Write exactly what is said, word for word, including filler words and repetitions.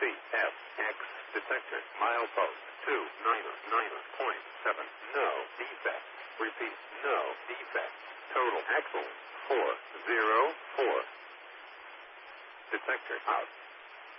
F, X, detector, milepost, two, niner, niner point seven, no defect. Repeat, no defect. Total axle, four, zero, four. Detector out.